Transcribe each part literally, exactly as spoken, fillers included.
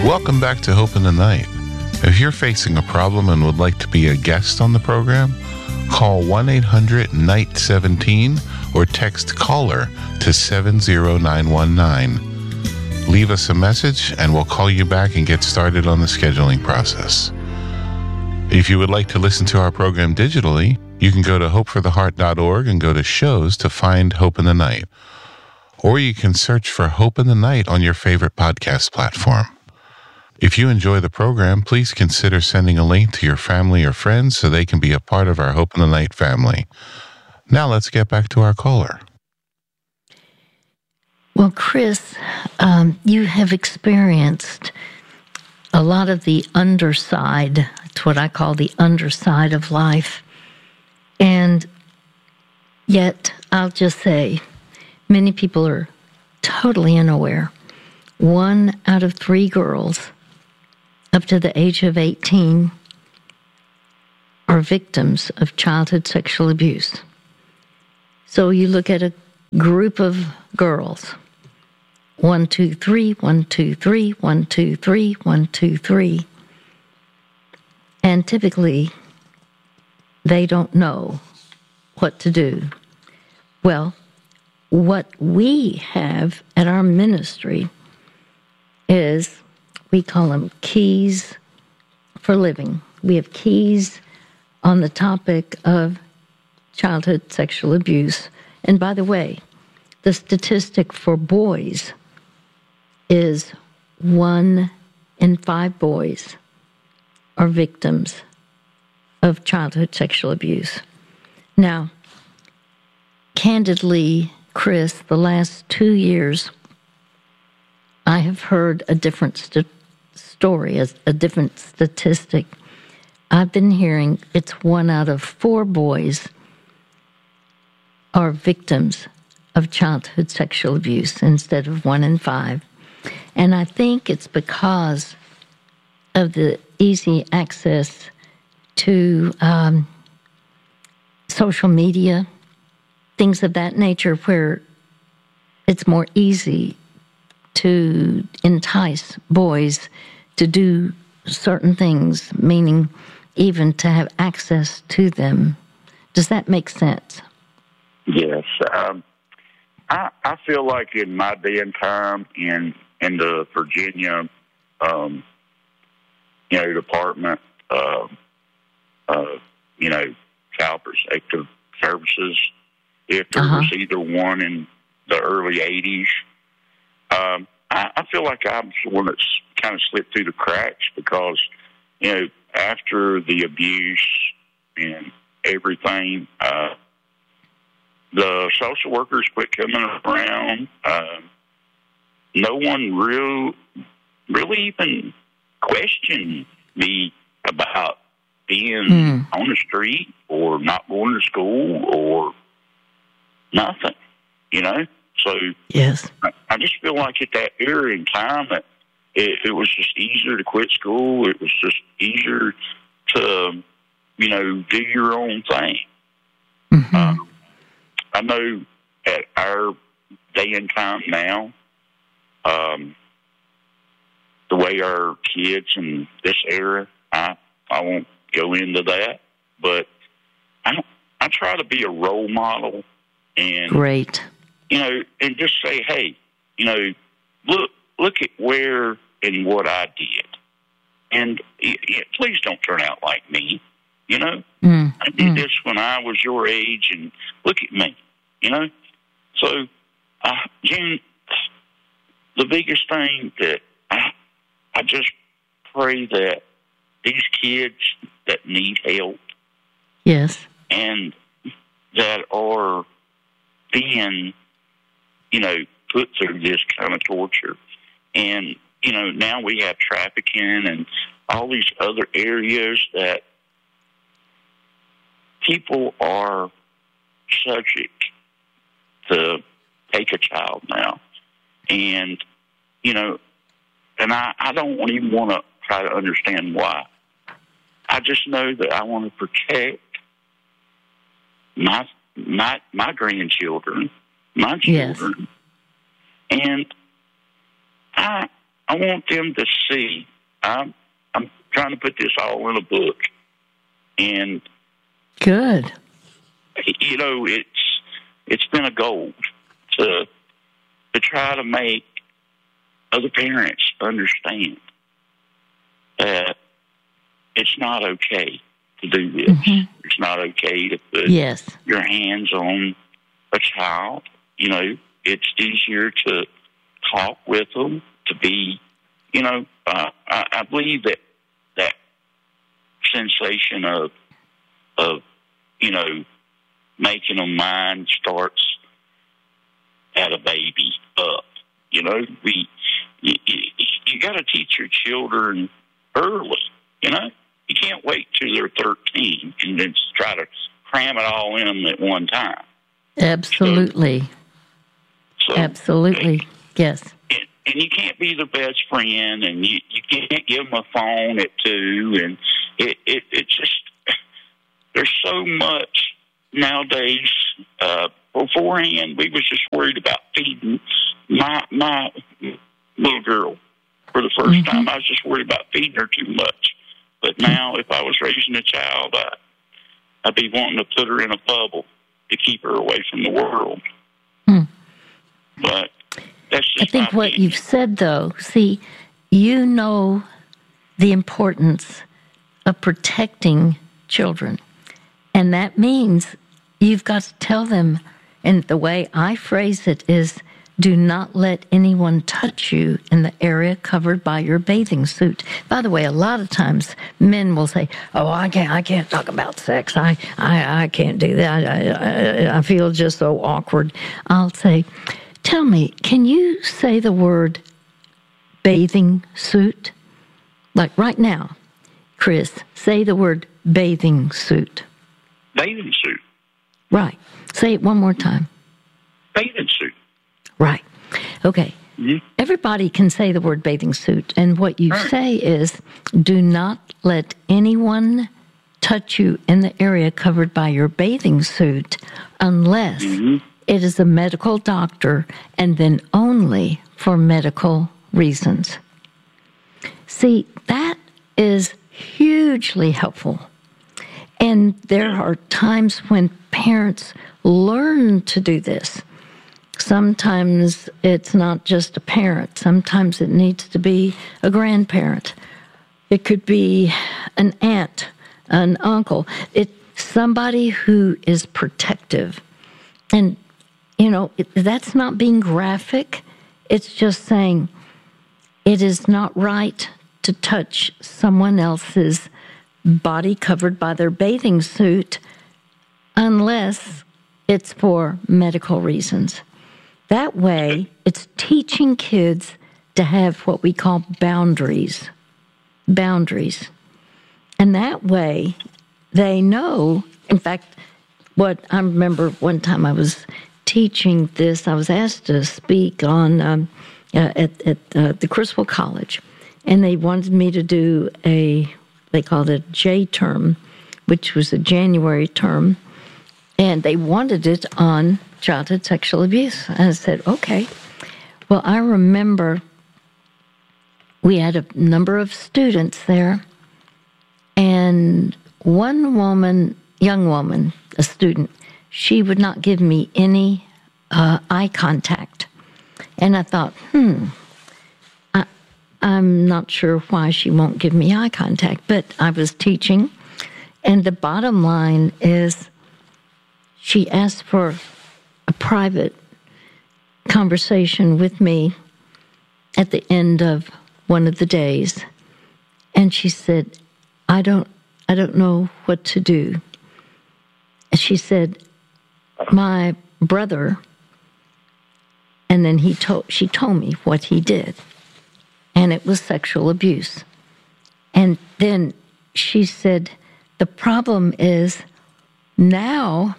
Welcome back to Hope in the Night. If you're facing a problem and would like to be a guest on the program, call one eight hundred N I G H T seventeen or text CALLER to seven zero nine one nine. Leave us a message and we'll call you back and get started on the scheduling process. If you would like to listen to our program digitally, you can go to hope for the heart dot org and go to shows to find Hope in the Night. Or you can search for Hope in the Night on your favorite podcast platform. If you enjoy the program, please consider sending a link to your family or friends so they can be a part of our Hope in the Night family. Now let's get back to our caller. Well, Chris, um, you have experienced a lot of the underside. It's what I call the underside of life. And yet, I'll just say, many people are totally unaware. One out of three girls up to the age of eighteen are victims of childhood sexual abuse. So you look at a group of girls, one, two, three, one, two, three, one, two, three, one, two, three, and typically they don't know what to do. Well, what we have at our ministry is, we call them keys for living. We have keys on the topic of childhood sexual abuse. And by the way, the statistic for boys is one in five boys are victims of childhood sexual abuse. Now, candidly, Chris, the last two years, I have heard a different st- story, a, a different statistic. I've been hearing it's one out of four boys are victims of childhood sexual abuse instead of one in five. And I think it's because of the easy access to um, social media, things of that nature, where it's more easy to entice boys to do certain things, meaning even to have access to them. Does that make sense? Yes. Um, I, I feel like in my day and time in, in the Virginia, um, you know, Department of, uh, you know, Child Protective Services, if there Uh-huh. was either one in the early eighties, um, I, I feel like I'm the one that's kind of slipped through the cracks because, you know, after the abuse and everything, uh, the social workers quit coming around. Uh, no one real, really even questioned me about being Mm. on the street or not going to school or nothing, you know? So Yes. I, I just feel like at that era in time, that it, it was just easier to quit school. It was just easier to, you know, do your own thing. Mm-hmm. Um, I know at our day and time now, um, the way our kids in this era, I I won't go into that, but I I try to be a role model and Great. you know, and just say, hey, you know, look look at where and what I did, and y- y- please don't turn out like me. You know, Mm. I did Mm. this when I was your age, and look at me. You know, so uh, June, the biggest thing that I, I just pray that these kids that need help Yes. and that are being, you know, put through this kind of torture. And, you know, now we have trafficking and all these other areas that people are subject to take a child now. And, you know, and I, I don't even want to try to understand why. I just know that I want to protect my my my grandchildren, my Yes. children, and I I want them to see. I'm I'm trying to put this all in a book, and good. You know, it's it's been a goal to to try to make other parents understand that it's not okay to do this. Mm-hmm. It's not okay to put yes. your hands on a child. You know, it's easier to talk with them, to be, you know, uh, I, I believe that that sensation of, of, you know, making them mind starts at a baby up. You know, we you, you, you got to teach your children early. You know, you can't wait till they're thirteen and then try to cram it all in them at one time. Absolutely. So, so, Absolutely. And, yes. And, and you can't be the best friend, and you, you can't give them a phone at two, and it it it's just there's so much nowadays. Uh, beforehand, we was just worried about feeding my my little girl for the first mm-hmm. time. I was just worried about feeding her too much. But now, if I was raising a child, I, I'd be wanting to put her in a bubble to keep her away from the world. Hmm. But that's just I think my what opinion. you've said, though, see, you know the importance of protecting children. And that means you've got to tell them, and the way I phrase it is, do not let anyone touch you in the area covered by your bathing suit. By the way, a lot of times men will say, "Oh, I can't, I can't talk about sex. I, I, I can't do that. I, I, I feel just so awkward." I'll say, "Tell me, can you say the word bathing suit? Like right now, Chris, say the word bathing suit." Bathing suit. Right. Say it one more time. Bathing suit. Right. Okay. Mm-hmm. Everybody can say the word bathing suit. And what you right. say is, do not let anyone touch you in the area covered by your bathing suit unless mm-hmm. it is a medical doctor, and then only for medical reasons. See, that is hugely helpful. And there are times when parents learn to do this. Sometimes it's not just a parent. Sometimes it needs to be a grandparent. It could be an aunt, an uncle. It's somebody who is protective. And, you know, it, that's not being graphic. It's just saying it is not right to touch someone else's body covered by their bathing suit unless it's for medical reasons. That way, it's teaching kids to have what we call boundaries. Boundaries. And that way, they know, in fact, what I remember one time I was teaching this, I was asked to speak on um, uh, at, at uh, the Criswell College, and they wanted me to do a, they called it J term, which was a January term, and they wanted it on childhood sexual abuse. And I said, okay. Well, I remember we had a number of students there, and one woman, young woman, a student, she would not give me any uh, eye contact. And I thought, hmm, I, I'm not sure why she won't give me eye contact, but I was teaching, and the bottom line is she asked for a private conversation with me at the end of one of the days, and she said, I don't I don't know what to do. And she said, my brother, and then he told she told me what he did, and it was sexual abuse. And then she said, the problem is now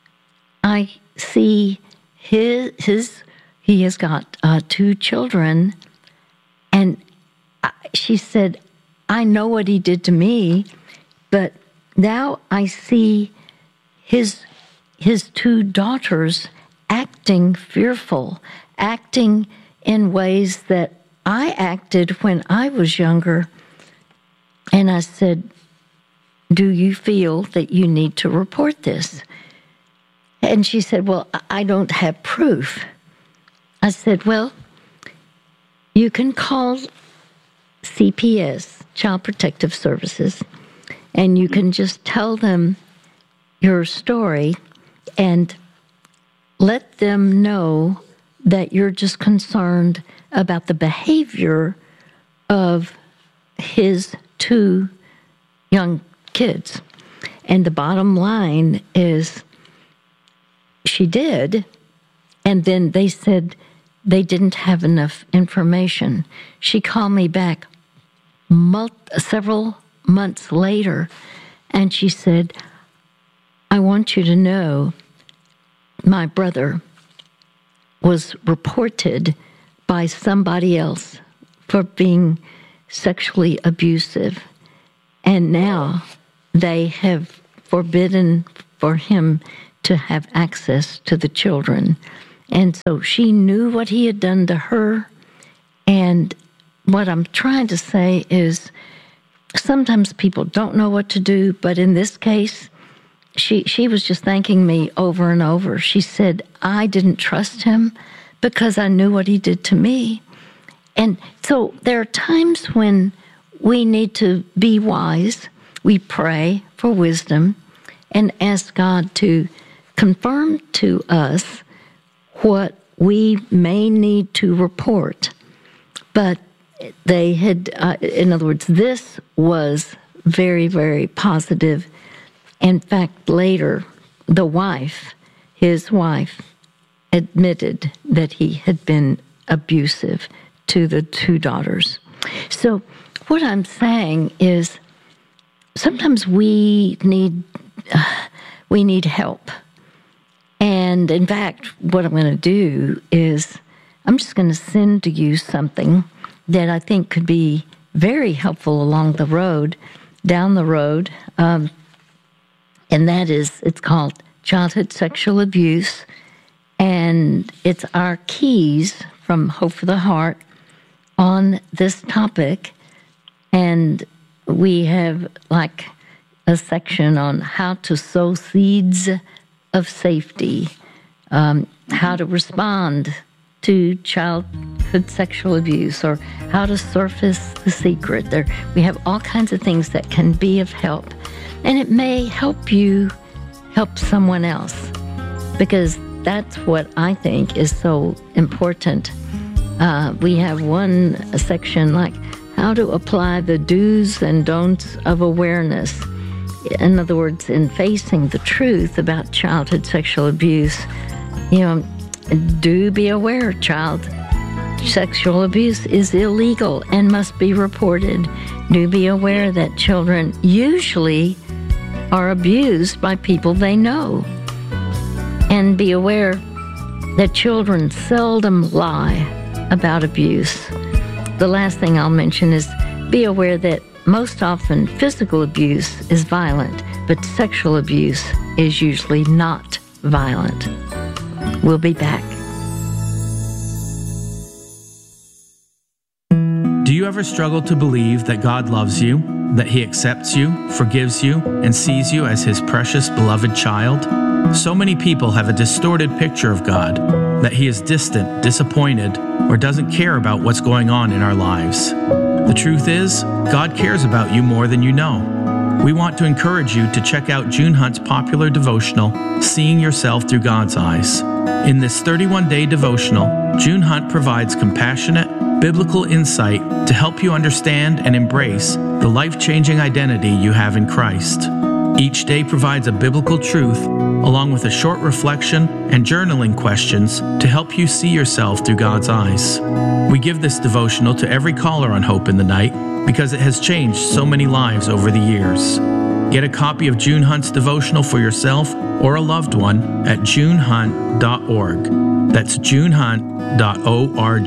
I see his, his he has got uh, two children, and I, she said, I know what he did to me, but now I see his his two daughters acting fearful, acting in ways that I acted when I was younger, and I said, do you feel that you need to report this? And she said, well, I don't have proof. I said, well, you can call C P S, Child Protective Services, and you can just tell them your story and let them know that you're just concerned about the behavior of his two young kids. And the bottom line is she did, and then they said they didn't have enough information. She called me back mul- several months later, and she said, I want you to know my brother was reported by somebody else for being sexually abusive, and now they have forbidden for him to have access to the children. And so she knew what he had done to her. And what I'm trying to say is sometimes people don't know what to do, but in this case, she, she was just thanking me over and over. She said, I didn't trust him because I knew what he did to me. And so there are times when we need to be wise. We pray for wisdom and ask God to confirm to us what we may need to report. But they had, uh, in other words, this was very, very positive. In fact, later, the wife, his wife, admitted that he had been abusive to the two daughters. So what I'm saying is sometimes we need uh, we need help. And in fact, what I'm going to do is I'm just going to send to you something that I think could be very helpful along the road, down the road. Um, and that is, it's called Childhood Sexual Abuse. And it's our keys from Hope for the Heart on this topic. And we have like a section on how to sow seeds of safety, um, how to respond to childhood sexual abuse, or how to surface the secret. There, we have all kinds of things that can be of help. And it may help you help someone else, because that's what I think is so important. Uh, we have one section like how to apply the do's and don'ts of awareness. In other words, in facing the truth about childhood sexual abuse, you know, do be aware, child sexual abuse is illegal and must be reported. Do be aware that children usually are abused by people they know. And be aware that children seldom lie about abuse. The last thing I'll mention is be aware that most often physical abuse is violent, but sexual abuse is usually not violent. We'll be back. Do you ever struggle to believe that God loves you, that He accepts you, forgives you, and sees you as His precious, beloved child? So many people have a distorted picture of God, that He is distant, disappointed, or doesn't care about what's going on in our lives. The truth is, God cares about you more than you know. We want to encourage you to check out June Hunt's popular devotional, Seeing Yourself Through God's Eyes. In this thirty-one day devotional, June Hunt provides compassionate, biblical insight to help you understand and embrace the life-changing identity you have in Christ. Each day provides a biblical truth, along with a short reflection and journaling questions to help you see yourself through God's eyes. We give this devotional to every caller on Hope in the Night because it has changed so many lives over the years. Get a copy of June Hunt's devotional for yourself or a loved one at june hunt dot org. That's june hunt dot org.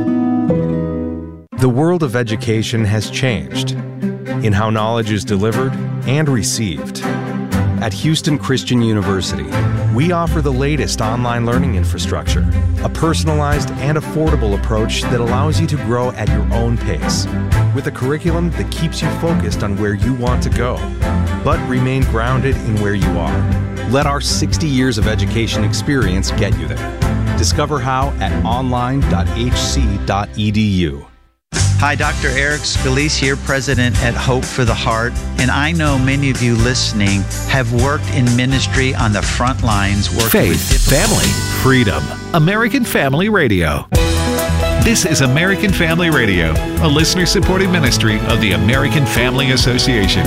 The world of education has changed in how knowledge is delivered and received. At Houston Christian University, We offer the latest online learning infrastructure, a personalized and affordable approach that allows you to grow at your own pace, with a curriculum that keeps you focused on where you want to go, but remain grounded in where you are. Let our sixty years of education experience get you there. Discover how at online dot h c dot e d u. Hi, Doctor Eric Scalise here, President at Hope for the Heart. And I know many of you listening have worked in ministry on the front lines. Working with Faith, family, freedom. American Family Radio. This is American Family Radio, a listener-supported ministry of the American Family Association.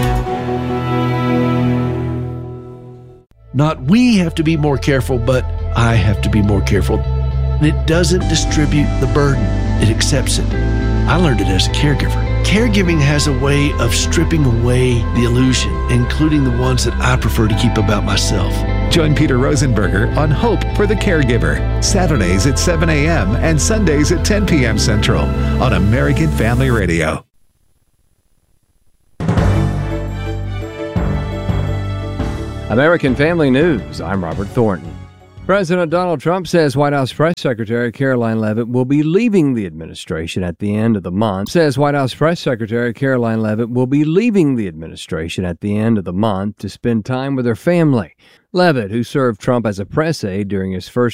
Not we have to be more careful, but I have to be more careful. It doesn't distribute the burden. It accepts it. I learned it as a caregiver. Caregiving has a way of stripping away the illusion, including the ones that I prefer to keep about myself. Join Peter Rosenberger on Hope for the Caregiver, Saturdays at seven a.m. and Sundays at ten p.m. Central on American Family Radio. American Family News, I'm Robert Thornton. President Donald Trump says White House Press Secretary Caroline Leavitt will be leaving the administration at the end of the month. Says White House Press Secretary Caroline Leavitt will be leaving the administration at the end of the month to spend time with her family. Leavitt, who served Trump as a press aide during his first